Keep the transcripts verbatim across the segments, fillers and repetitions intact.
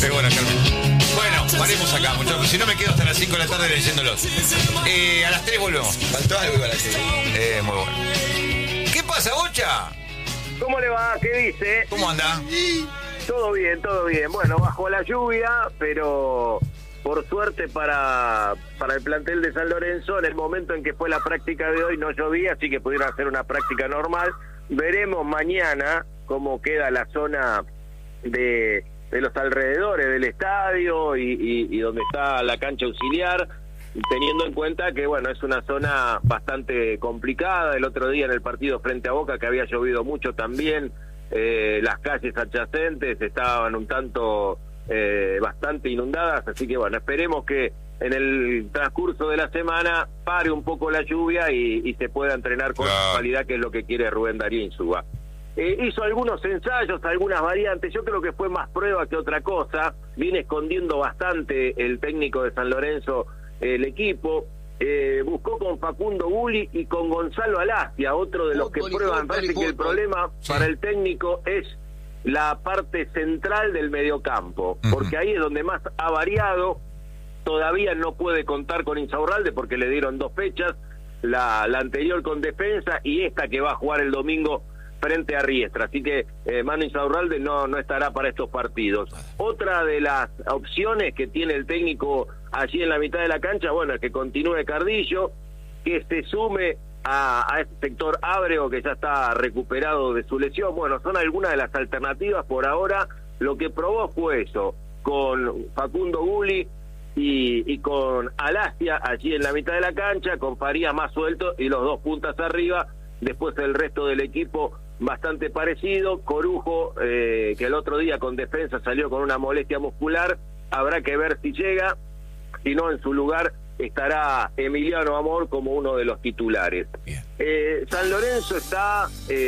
Es bueno, Carmen. Bueno, paremos acá, muchachos. Si no me quedo hasta las cinco de la tarde leyéndolos. Eh, a las tres volvemos. Faltó algo igual así. Eh, muy bueno. ¿Qué pasa, Bocha? ¿Cómo le va? ¿Qué dice? ¿Cómo anda? Todo bien, todo bien. Bueno, bajo la lluvia, pero por suerte para, para el plantel de San Lorenzo, en el momento en que fue la práctica de hoy no llovía, así que pudieron hacer una práctica normal. Veremos mañana cómo queda la zona de, de los alrededores del estadio y, y, y donde está la cancha auxiliar, teniendo en cuenta que, bueno, es una zona bastante complicada. El otro día en el partido frente a Boca, que había llovido mucho también, eh, las calles adyacentes estaban un tanto eh, bastante inundadas, así que, bueno, esperemos que en el transcurso de la semana pare un poco la lluvia y, y se pueda entrenar con Claro. normalidad, que es lo que quiere Rubén Darío Insúa. Eh, hizo algunos ensayos, algunas variantes. Yo creo que fue más prueba que otra cosa. Viene escondiendo bastante el técnico de San Lorenzo el equipo. Eh, buscó con Facundo Gulli y con Gonzalo Alastia, otro de los que Fútbol y prueban. fútbol Parece y que el fútbol. problema Sí. para el técnico es la parte central del mediocampo, Ujú. porque ahí es donde más ha variado. Todavía no puede contar con Insaurralde porque le dieron dos fechas, la, la anterior con Defensa y esta que va a jugar el domingo frente a Riestra, así que eh, Manu Insaurralde no, no estará para estos partidos. Otra de las opciones que tiene el técnico allí en la mitad de la cancha, bueno, es que continúe Cardillo, que se sume a, a este sector Ábrego, que ya está recuperado de su lesión. Bueno, son algunas de las alternativas por ahora. Lo que probó fue eso, con Facundo Gulli y, y con Alastia allí en la mitad de la cancha, con Farías más suelto y los dos puntas arriba. Después el resto del equipo bastante parecido. Corujo, eh, que el otro día con Defensa salió con una molestia muscular, habrá que ver si llega. Si no, en su lugar estará Emiliano Amor como uno de los titulares. Eh, San Lorenzo está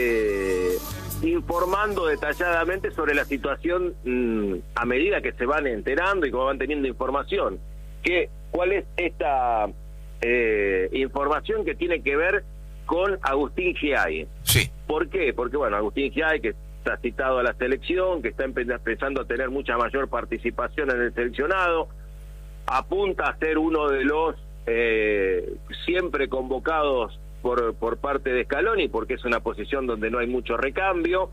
eh, informando detalladamente sobre la situación mmm, a medida que se van enterando y como van teniendo información. Que, ¿cuál es esta eh, información que tiene que ver con Agustín Giai? Sí. ¿Por qué? Porque, bueno, Agustín Giai, que está citado a la selección, que está empe- empezando a tener mucha mayor participación en el seleccionado, apunta a ser uno de los eh, siempre convocados por, por parte de Scaloni, porque es una posición donde no hay mucho recambio,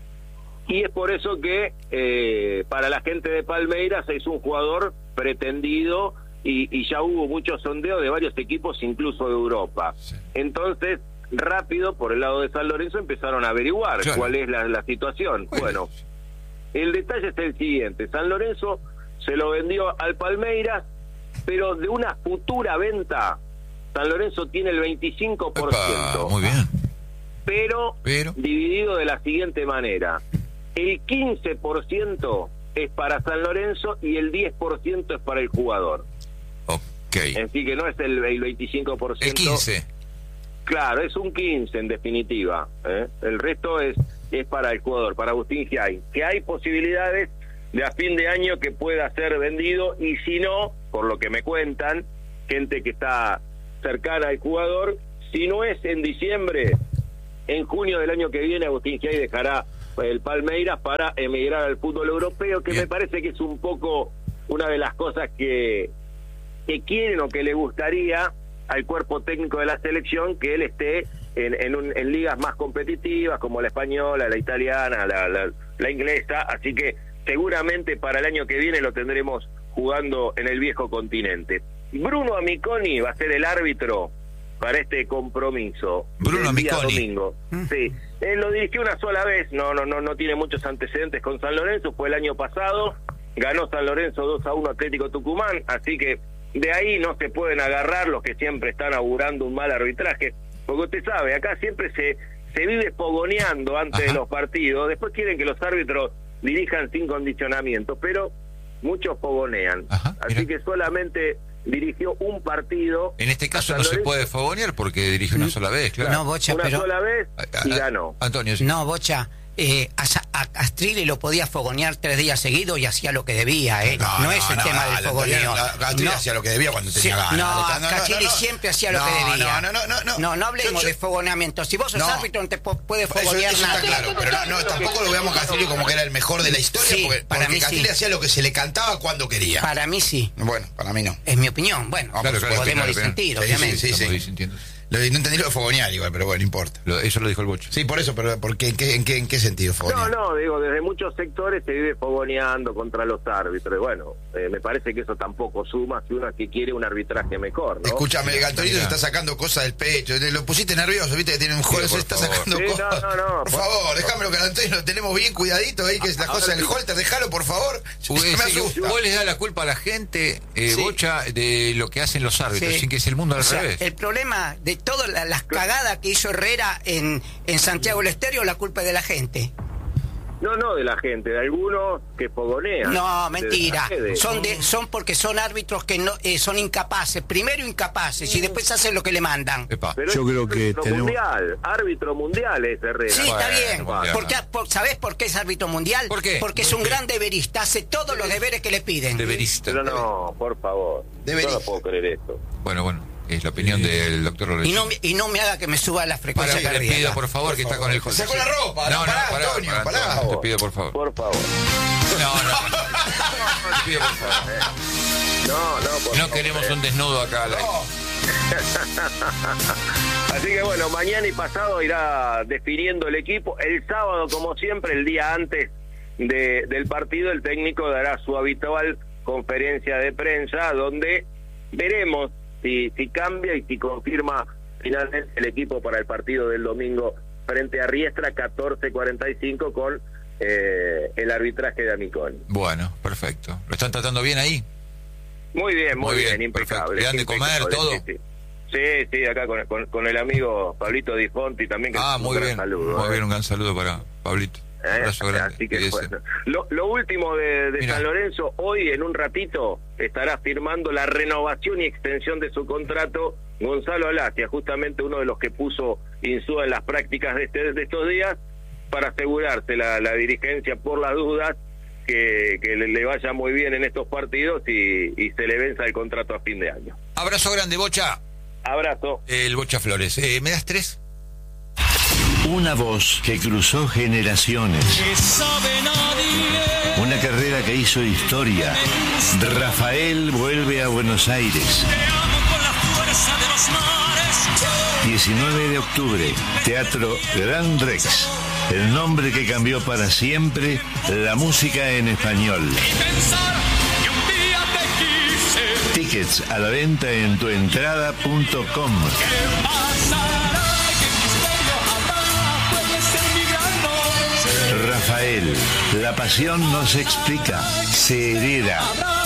y es por eso que eh, para la gente de Palmeiras es un jugador pretendido y, y ya hubo muchos sondeos de varios equipos, incluso de Europa. Sí. Entonces, rápido, por el lado de San Lorenzo, empezaron a averiguar Claro. cuál es la, la situación. Bueno, el detalle es el siguiente: San Lorenzo se lo vendió al Palmeiras, pero de una futura venta, San Lorenzo tiene el veinticinco por ciento. Epa, muy bien. Pero, Pero. dividido de la siguiente manera: el quince por ciento es para San Lorenzo y el diez por ciento es para el jugador. Ok. Así que no es el, el veinticinco por ciento. El quince. Claro, es un quince en definitiva, ¿eh? El resto es es para el jugador, para Agustín Giai, que hay posibilidades de a fin de año que pueda ser vendido, y si no, por lo que me cuentan, gente que está cercana al jugador, si no es en diciembre, en junio del año que viene Agustín Giai dejará el Palmeiras para emigrar al fútbol europeo, que Bien. me parece que es un poco una de las cosas que, que quieren o que le gustaría al cuerpo técnico de la selección, que él esté en, en, un, en ligas más competitivas como la española, la italiana, la, la, la inglesa, así que seguramente para el año que viene lo tendremos jugando en el viejo continente. Bruno Amiconi va a ser el árbitro para este compromiso. Bruno el día Amiconi. domingo. Sí, él lo dirigió una sola vez, no, no, no, no tiene muchos antecedentes con San Lorenzo, fue el año pasado, ganó San Lorenzo dos a uno Atlético Tucumán, así que de ahí no se pueden agarrar los que siempre están augurando un mal arbitraje, porque usted sabe, acá siempre se, se vive fogoneando antes Ajá. de los partidos, después quieren que los árbitros dirijan sin condicionamiento, pero muchos fogonean. Ajá, Así mira. que solamente dirigió un partido. En este caso a no San se Lorenzo, puede fogonear porque dirige una sola vez, claro. No, Bocha, una pero... sola vez y A- a- ganó. Antonio, sí. No, Bocha, Eh, a, a Castrilli lo podía fogonear tres días seguidos y hacía lo que debía, ¿eh? No, no, no es el no, tema del fogoneo. Castrilli no, hacía lo que debía cuando tenía sí, ganas. No, no Castrilli no, no, siempre hacía lo no, que debía. No, no, no, no. No, no hablemos yo, yo, de fogoneamiento. Si vos sos no, árbitro no te puedes fogonear eso, eso nada. Está claro, pero no, no, tampoco lo veamos a Castrilli como que era el mejor de la historia, sí, porque, para porque mí Castrilli sí. hacía lo que se le cantaba cuando quería. Para mí sí. Bueno, para mí no. Es mi opinión. Bueno, no, claro, claro, podemos claro, disentir, claro. obviamente. Sí, sí, sí. sí. Lo, no entendí lo de fogonear igual, pero bueno, no importa. Lo, eso lo dijo el Bocha. Sí, por eso, pero ¿por qué, en, qué, en, qué, ¿en qué sentido fogonear? No, no, digo, desde muchos sectores se vive fogoneando contra los árbitros. Bueno, eh, me parece que eso tampoco suma si uno que quiere un arbitraje mejor, ¿no? Escúchame, el Antonito se está sacando cosas del pecho. Lo pusiste nervioso, viste que tiene un juego, se está sacando sí, cosas. No, no, no, por, por favor, déjamelo que al Antonio lo tenemos bien cuidadito ahí, que es la cosa del holter, déjalo, por favor. Vos les da la culpa a la gente, eh, sí. Bocha, de lo que hacen los árbitros, sí. sin que es el mundo al o sea, revés. El problema de todas las cagada que hizo Herrera en, en Santiago del Estero, la culpa es de la gente. No, no de la gente, de algunos que fogonean. No, mentira. De son de, son porque son árbitros que no eh, son incapaces. Primero incapaces y después hacen lo que le mandan. Pero yo creo que árbitro tenemos... mundial, árbitro mundial es Herrera. Sí, está bueno, bien. mundial. Porque, por, ¿sabés por qué es árbitro mundial? ¿Por qué? Porque es un gran deberista, hace todos los deberes que le piden. Deberista. Pero no, por favor. Deberista. No puedo creer esto. Bueno, bueno. Es la opinión sí. del doctor Lorenzo. Y no, y no me haga que me suba la frecuencia cardíaca. Le pido, por favor, por que favor. Está con el José. Sacó la ropa. No, no, pará, pará, Antonio, pará, pará. Antonio, te pido, por favor. Por favor. No, no. Te pido, por favor. No, no, por No favor. queremos un desnudo acá. No. Así que bueno, mañana y pasado irá definiendo el equipo. El sábado, como siempre, el día antes de, del partido, el técnico dará su habitual conferencia de prensa, donde veremos Si, si cambia y si confirma finalmente el equipo para el partido del domingo frente a Riestra, catorce cuarenta y cinco, con eh, el arbitraje de Amiconi. Bueno, perfecto. ¿Lo están tratando bien ahí? Muy bien, muy, muy bien, bien, impecable. ¿Le dan de comer todo? Sí, sí, sí, sí acá con, con, con el amigo Pablito Di Fonti también. Que ah, es muy un bien, saludo, muy ¿eh? bien, un gran saludo para Pablito. ¿Eh? Así que bueno. lo, lo último de, de San Lorenzo, hoy en un ratito estará firmando la renovación y extensión de su contrato Gonzalo Alacia, justamente uno de los que puso Insúa en las prácticas de, este, de estos días, para asegurarse la, la dirigencia por las dudas que, que le, le vaya muy bien en estos partidos y, y se le venza el contrato a fin de año. Abrazo grande, Bocha. Abrazo. El Bocha Flores. Eh, ¿Me das tres? Una voz que cruzó generaciones. Una carrera que hizo historia. Rafael vuelve a Buenos Aires. diecinueve de octubre, Teatro Gran Rex. El nombre que cambió para siempre la música en español. Tickets a la venta en tuentrada punto com. Rafael, la pasión no se explica, se hereda.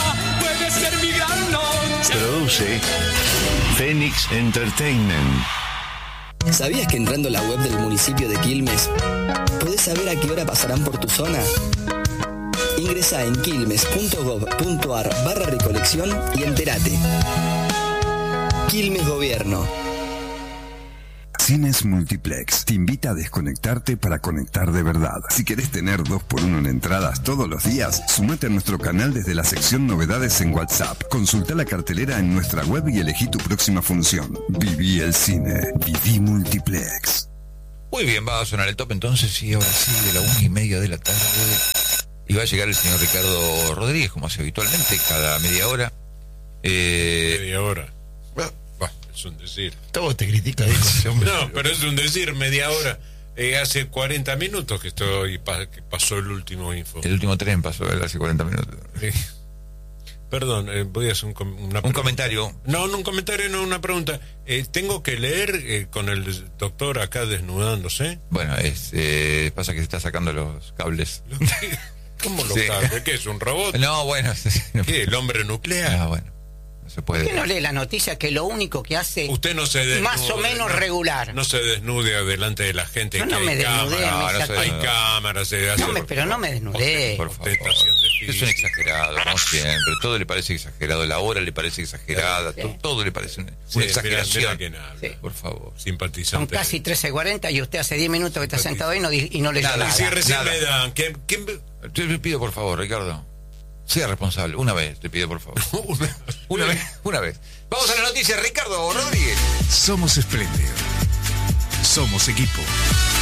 Produce Phoenix Entertainment. ¿Sabías que entrando a la web del municipio de Quilmes podés saber a qué hora pasarán por tu zona? Ingresá en quilmes punto gov punto ar barra recolección y entérate. Quilmes Gobierno. Cines Multiplex te invita a desconectarte para conectar de verdad. Si querés tener dos por uno en entradas todos los días, sumate a nuestro canal desde la sección Novedades en WhatsApp. Consulta la cartelera en nuestra web y elegí tu próxima función. Viví el cine. Viví Multiplex. Muy bien, va a sonar el top entonces, y ahora sí, de la una y media de la tarde. Y va a llegar el señor Ricardo Rodríguez, como hace habitualmente, cada media hora. Eh... Media hora. Bueno. Es un decir. Todo te critica eso. No, pero es un decir, media hora. Eh, hace cuarenta minutos que estoy pa, que pasó el último info. El último tren pasó hace cuarenta minutos. Sí. Perdón, eh, voy a hacer un, com una un comentario. No, no un comentario, no una pregunta. Eh, ¿Tengo que leer eh, con el doctor acá desnudándose? Bueno, es eh, pasa que se está sacando los cables. ¿Cómo los sí. cables? ¿Qué es, un robot? No, bueno. ¿Qué, el hombre nuclear? Ah, bueno. Se puede. ¿Por qué no lee la noticia que lo único que hace usted no se desnude, más o menos no, regular? No se desnude delante de la gente. Yo que no hay me desnudé, cámara, me no, no hay cámaras. Se hace no me, pero no me desnudé. Ostentación de Es un exagerado, como siempre. Todo le parece exagerado. La hora le parece exagerada. Sí. Todo, todo le parece una, sí, una exageración. Mirá, mirá que nada, sí. Por favor. Simpatizante. Son casi trece cuarenta y usted hace diez minutos que está sentado ahí y no, y no le nada, nada. Si recién nada. me dan. ¿Quién, quién... Te pido por favor, Ricardo. Sea responsable. Una vez, te pido por favor. una, una vez, una vez. Vamos a la noticia, Ricardo Rodríguez. Somos espléndidos. Somos equipo.